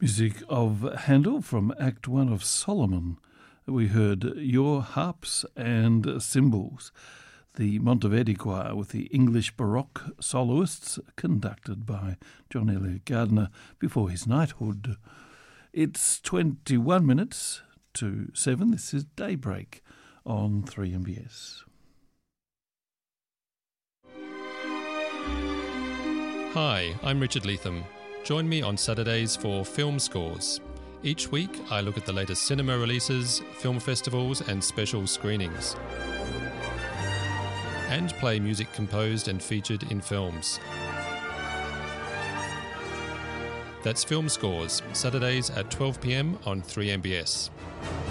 Music of Handel from Act 1 of Solomon. We heard Your Harps and Cymbals, the Monteverdi Choir with the English Baroque soloists conducted by John Eliot Gardiner before his knighthood. It's 21 minutes to 7. This is Daybreak on 3MBS. Hi, I'm Richard Leatham. Join me on Saturdays for Film Scores. Each week, I look at the latest cinema releases, film festivals, and special screenings. And play music composed and featured in films. That's Film Scores, Saturdays at 12 p.m. on 3MBS.